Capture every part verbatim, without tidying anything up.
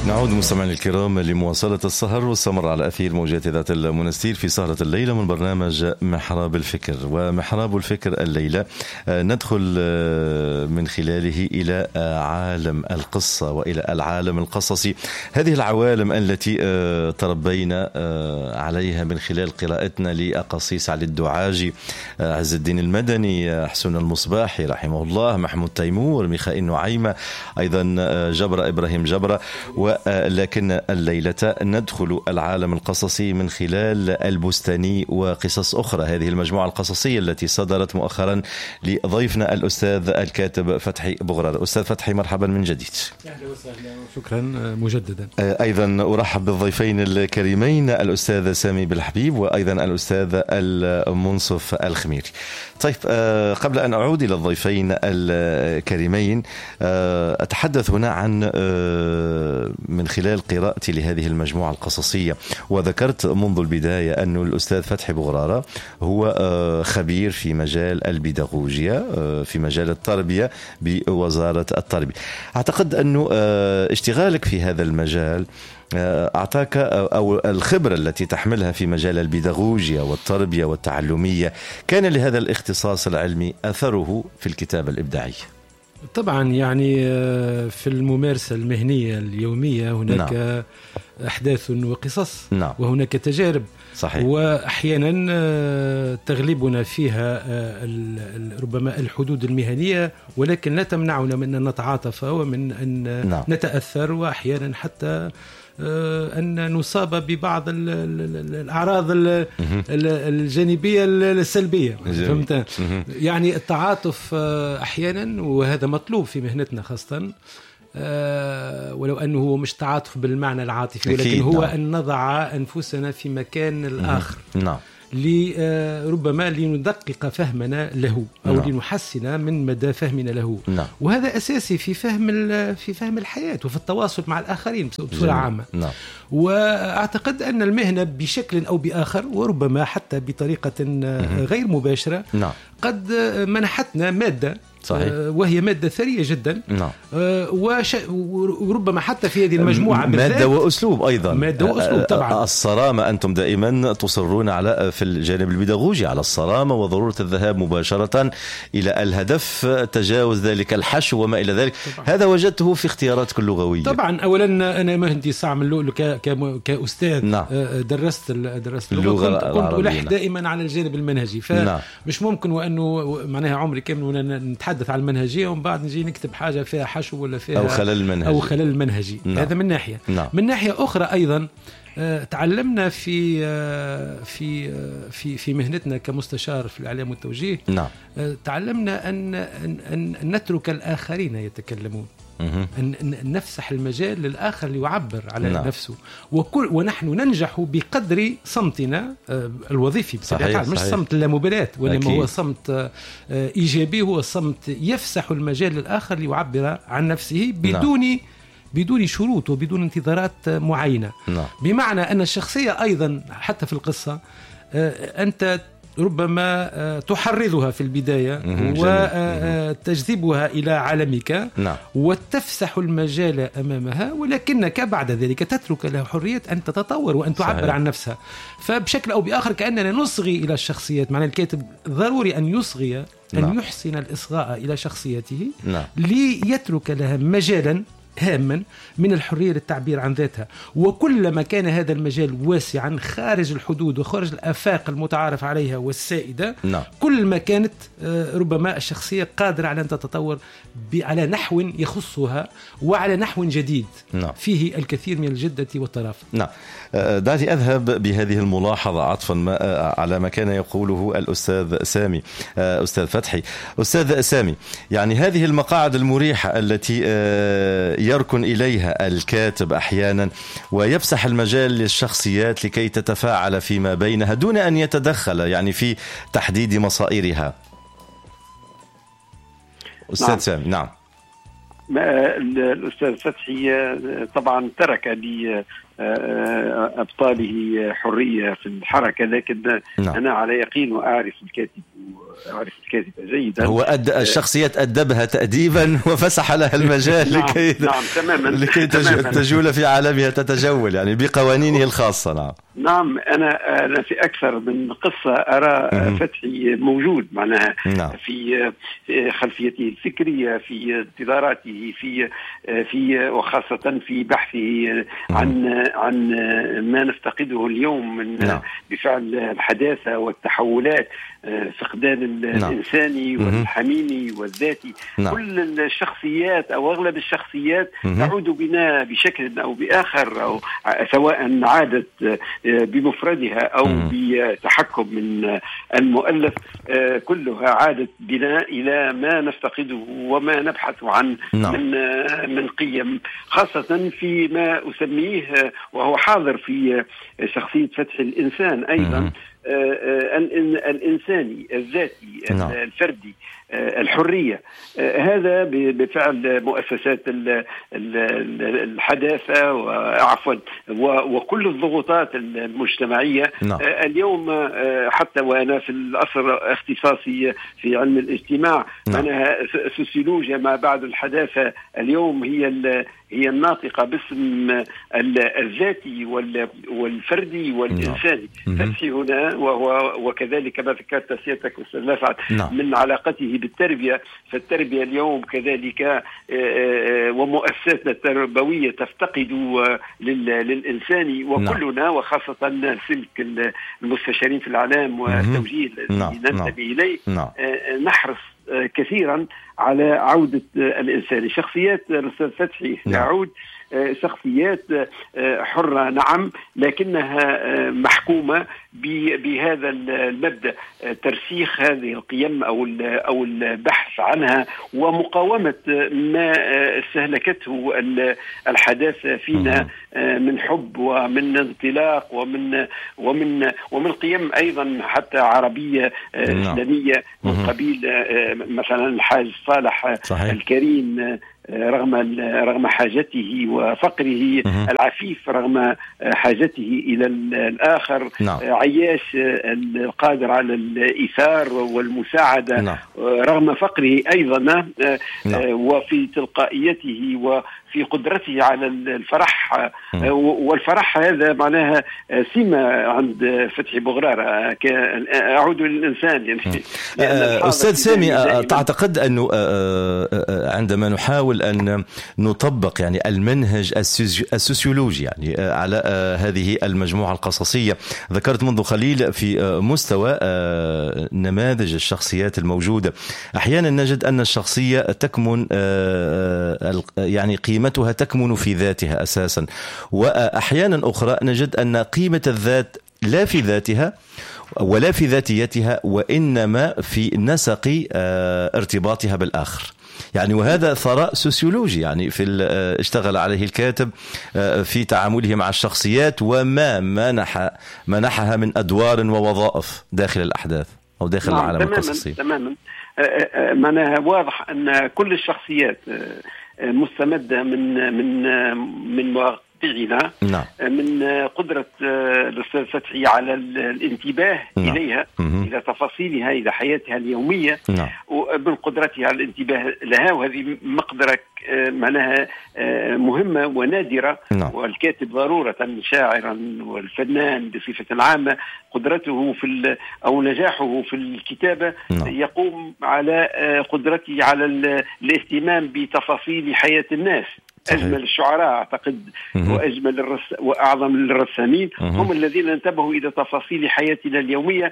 نعود مستمعينا الكرام لمواصلة السهر والسمر على أثير موجات ذات المنستير في سهرة الليلة من برنامج محراب الفكر. ومحراب الفكر الليلة ندخل من خلاله إلى عالم القصة وإلى العالم القصصي، هذه العوالم التي تربينا عليها من خلال قراءتنا لأقاصيص علي الدعاجي، عز الدين المدني، حسن المصباحي رحمه الله، محمود تيمور، ميخائيل نعيمة، أيضا جبرة إبراهيم جبرة. ولكن الليلة ندخل العالم القصصي من خلال البستاني وقصص أخرى، هذه المجموعة القصصية التي صدرت مؤخرا لضيفنا الأستاذ الكاتب فتحي بغرار. أستاذ فتحي مرحبا من جديد. أهلا وسهلا وشكرا مجددا. أيضا أرحب بالضيفين الكريمين الأستاذ سامي بالحبيب وأيضا الأستاذ المنصف الخميري. طيب، قبل أن أعود إلى الضيفين الكريمين أتحدث هنا عن من خلال قراءتي لهذه المجموعة القصصية، وذكرت منذ البداية أن الأستاذ فتحي بغرارة هو خبير في مجال البيداغوجيا، في مجال التربية بوزارة التربية. أعتقد أنه اشتغالك في هذا المجال أعطاك أو الخبرة التي تحملها في مجال البيداغوجيا والتربية والتعلمية كان لهذا الاختصاص العلمي أثره في الكتابة الإبداعية. طبعا يعني في الممارسة المهنية اليومية هناك نعم. أحداث وقصص نعم. وهناك تجارب صحيح. وأحيانا تغلبنا فيها ربما الحدود المهنية، ولكن لا تمنعنا من أن نتعاطف ومن أن نعم. نتأثر، وأحيانا حتى أن نصاب ببعض الأعراض الجانبية السلبية. فهمت؟ يعني التعاطف أحيانا، وهذا مطلوب في مهنتنا خاصة، ولو أنه مش تعاطف بالمعنى العاطفي، ولكن هو نعم. أن نضع أنفسنا في مكان الآخر نعم. ربما لندقق فهمنا له أو نعم. لنحسن من مدى فهمنا له نعم. وهذا أساسي في فهم في فهم الحياة وفي التواصل مع الآخرين بصورة عامة نعم. وأعتقد أن المهنة بشكل أو بآخر، وربما حتى بطريقة غير مباشرة نعم. قد منحتنا مادة صحيح. وهي مادة ثرية جدا نعم. وش... وربما حتى في هذه المجموعة مادة وأسلوب أيضا مادة وأسلوب طبعا. الصرامة، أنتم دائما تصرون على في الجانب البيداغوجي على الصرامة وضرورة الذهاب مباشرة إلى الهدف، تجاوز ذلك الحشو وما إلى ذلك طبعا. هذا وجدته في اختياراتك اللغوية. طبعا أولا أنا مهندس عام اللؤلؤ ك... ك... كأستاذ نعم. درست درست اللغة، كنت, كنت ألح دائما على الجانب المنهجي، فمش نعم. ممكن وأنه معناها عمري كامل نتحدث عن المنهجية ومن بعد نجي نكتب حاجة فيها حشو ولا فيها أو خلل منهجي أو خلل منهجي نعم. هذا من ناحية نعم. من ناحية أخرى أيضا تعلمنا في في في في مهنتنا كمستشار في الإعلام والتوجيه نعم. تعلمنا أن أن نترك الآخرين يتكلمون، أن نفسح المجال للآخر ليعبر على نعم. نفسه، وكل ونحن ننجح بقدر صمتنا الوظيفي بصراحة، مش صمت اللامبالاة، وإنما هو صمت إيجابي، هو صمت يفسح المجال للآخر ليعبر عن نفسه بدون نعم. بدون شروط وبدون انتظارات معينة نعم. بمعنى أن الشخصية أيضا حتى في القصة أنت ربما تحرضها في البداية وتجذبها إلى عالمك نعم. وتفسح المجال أمامها، ولكنك بعد ذلك تترك لها حرية أن تتطور وأن تعبر صحيح. عن نفسها. فبشكل أو بآخر كأننا نصغي إلى الشخصيات، معنى الكاتب ضروري أن يصغي أن نعم. يحسن الإصغاء إلى شخصيته نعم. ليترك لها مجالا هاما من الحرية للتعبير عن ذاتها، وكلما كان هذا المجال واسعا خارج الحدود وخارج الآفاق المتعارف عليها والسائدة نعم. كل ما كانت ربما الشخصية قادرة على أن تتطور على نحو يخصها وعلى نحو جديد نعم. فيه الكثير من الجدة والطرافة نعم. دعني أذهب بهذه الملاحظة عطفا ما على ما كان يقوله الأستاذ سامي. أستاذ فتحي، أستاذ سامي، يعني هذه المقاعد المريحة التي يركن إليها الكاتب أحيانا ويفسح المجال للشخصيات لكي تتفاعل فيما بينها دون أن يتدخل يعني في تحديد مصائرها. أستاذ نعم. سامي نعم. الأستاذ فتحي طبعا ترك لأبطاله حرية في الحركة، لكن نعم. أنا على يقين وأعرف الكاتب أعرف الكاتبة جيدا. هو أد... الشخصيات أدبها تأديبا وفسح لها المجال نعم لكي نعم تماما لكي تماماً. تجول في عالمها، تتجول يعني بقوانينه الخاصة. نعم نعم أنا أنا في أكثر من قصة أرى فتحي موجود معناها نعم. في خلفيته الفكرية، في انتظاراته، في في وخاصة في بحثه عن عن ما نفتقده اليوم من نعم. بفعل الحداثة والتحولات، فقدان نعم. الإنساني والحميمي والذاتي. نعم. كل الشخصيات أو أغلب الشخصيات تعود بنا بشكل أو بآخر، أو سواء عادت بمفردها أو بتحكم من المؤلف، كلها عادت بنا إلى ما نفتقده وما نبحث عن نعم. من من قيم، خاصة في ما أسميه وهو حاضر في شخصية فتحي الإنسان أيضا، الإنساني الذاتي نعم. الفردي، الحرية. هذا بفعل مؤسسات الحداثة وعفوا وكل الضغوطات المجتمعية نعم. اليوم حتى وأنا في الأصل اختصاصي في علم الاجتماع نعم. أنا سوسيولوجيا ما بعد الحداثة اليوم هي هي الناطقة باسم الذاتي والفردي والإنساني. فتحي هنا وهو وكذلك ما ذكرت سيادتك أستاذ لافعت نعم. من علاقته بالتربية، فالتربية اليوم كذلك ومؤسساتنا التربوية تفتقد للإنساني، وكلنا وخاصة سلك المستشارين في الإعلام والتوجيه الذي نعم. ننتمي إليه نعم. نحرص كثيرا على عودة الإنسان. شخصيات الأستاذ فتحي يعود شخصيات حرة نعم، لكنها محكومة بهذا المبدأ، ترسيخ هذه القيم أو أو البحث عنها ومقاومة ما استهلكته الحداثة فينا من حب ومن انطلاق ومن ومن ومن قيم أيضا حتى عربية إسلامية من قبيل مثلا الحاج صالح صحيح. الكريم رغم رغم حاجته وفقره العفيف، رغم حاجته إلى الآخر نعم. عياش القادر على الإيثار والمساعدة نعم. رغم فقره أيضا نعم. وفي تلقائيته وفي قدرته على الفرح م. والفرح هذا معناها سمة عند فتحي بوغرارة. أعود للإنسان يعني أستاذ سامي، تعتقد أنه عندما نحاول أن نطبق يعني المنهج السوسيولوجي يعني على هذه المجموعة القصصية، ذكرت منذ قليل في مستوى نماذج الشخصيات الموجودة، أحيانا نجد أن الشخصية تكمن يعني قيمتها تكمن في ذاتها أساسا، وأحيانا أخرى نجد أن قيمة الذات لا في ذاتها ولا في ذاتيتها، وإنما في نسق ارتباطها بالآخر. يعني وهذا ثراء سوسيولوجي يعني في اشتغل عليه الكاتب في تعامله مع الشخصيات وما منح منحها من أدوار ووظائف داخل الأحداث أو داخل نعم العالم القصصي. تماما معناها واضح أن كل الشخصيات مستمدة من من من واقعنا نعم. من قدرة الأستاذ فتحي على الانتباه نعم. إليها مم. إلى تفاصيلها، إلى حياتها اليومية نعم. ومن قدرته على الانتباه لها، وهذه مقدرة معناها مهمة ونادرة نعم. والكاتب ضرورة شاعرا والفنان بصفة عامة قدرته في أو نجاحه في الكتابة نعم. يقوم على قدرته على الاهتمام بتفاصيل حياة الناس. صحيح. أجمل الشعراء أعتقد مم. وأجمل الرس... وأعظم الرسامين مم. هم الذين انتبهوا إلى تفاصيل حياتنا اليومية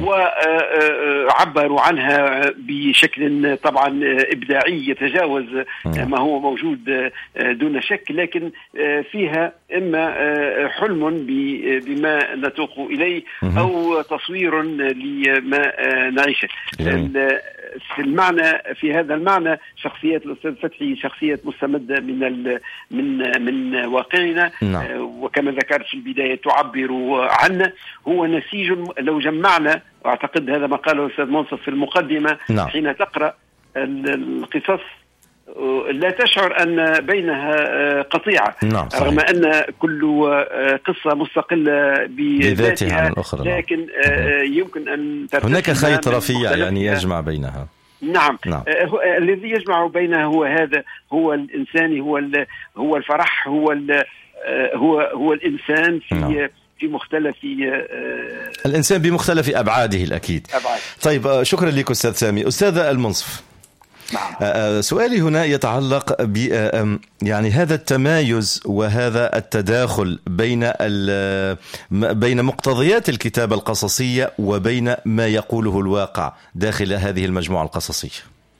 وعبروا عنها بشكل طبعا إبداعي يتجاوز مم. ما هو موجود دون شك، لكن فيها إما حلم بما نتوق إليه مم. أو تصوير لما نعيشه. في المعنى في هذا المعنى شخصيات الأستاذ فتحي شخصيات مستمدة من من من واقعنا نعم. وكما ذكرت في البداية تعبر عنا. هو نسيج لو جمعنا، واعتقد هذا ما قاله الأستاذ منصف في المقدمة نعم. حين تقرأ القصص لا تشعر أن بينها قطيعة. نعم رغم أن كل قصة مستقلة بذاتها عن الأخرى، لكن يمكن أن هناك خيط رفيع يعني يجمع بينها. نعم, نعم. الذي يجمع بينها هو هذا، هو الإنسان، هو هو الفرح، هو هو هو الإنسان في نعم. في مختلف الإنسان بمختلف أبعاده الأكيد. أبعاد. طيب شكرا لك أستاذ سامي. أستاذ المنصف، نعم. سؤالي هنا يتعلق ب يعني هذا التمايز وهذا التداخل بين بين مقتضيات الكتابة القصصية وبين ما يقوله الواقع داخل هذه المجموعة القصصية.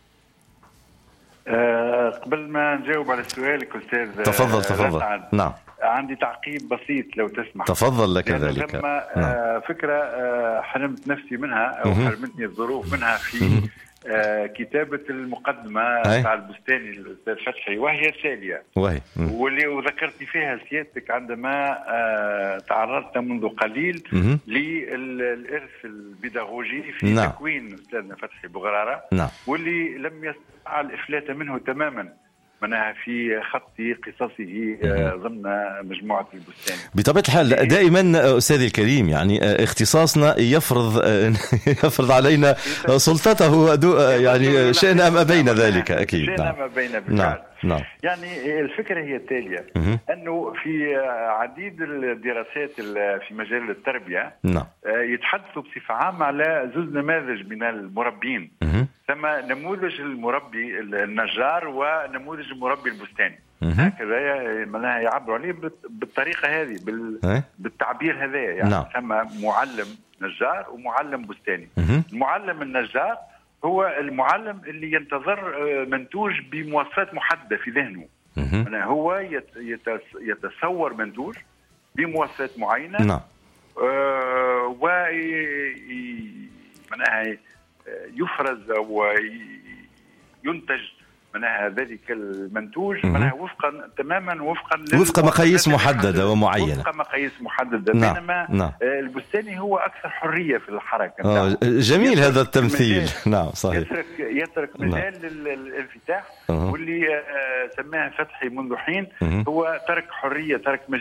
أه قبل ما نجاوب على سؤالك أستاذ تفضل تفضل. نعم عندي تعقيب بسيط لو تسمح. تفضل لك ذلك. نعم. فكرة أه حرمت نفسي منها أو حرمتني الظروف منها في أه كتابة المقدمة تاع البستاني الأستاذ فتحي، وهي التالية، وهي واللي وذكرتني فيها سيادتك عندما أه تعرضت منذ قليل للإرث البيداغوجي في نعم. تكوين أستاذنا فتحي بوغرارة، نعم. واللي لم يستطع الإفلات منه تماما منها في خط قصصه ضمن مجموعة البستان. بطبيعة الحال دائما أستاذي الكريم يعني اختصاصنا يفرض يفرض علينا سلطته يعني شئنا ما بين ذلك أكيد. شئنا ما بين نعم. نعم. يعني الفكرة هي التالية، أنه في عديد الدراسات في مجال التربية نعم. يتحدثوا بصفة عامة على زوج نماذج من المربين، ثم نموذج المربي النجار ونموذج المربي البستاني. هكذا معناها يعبروا عليه بالطريقة هذه بالتعبير هذا، يعني نعم. ثم معلم نجار ومعلم بستاني. المعلم النجار هو المعلم اللي ينتظر منتوج بمواصفات محددة في ذهنه، يعني هو يتصور منتوج بمواصفات معينة. نعم. آه و معناها يفرز أو ينتج منها ذلك المنتوج منها وفقا تماما وفقا وفق مقاييس محددة ومعينة، وفق مقاييس محددة. نعم. بينما نعم. البستاني هو أكثر حرية في الحركة. آه جميل هذا التمثيل. نعم صحيح. يترك يترك مجال للانفتاح، واللي سماه فتحي منذ حين هو ترك حرية، ترك مجال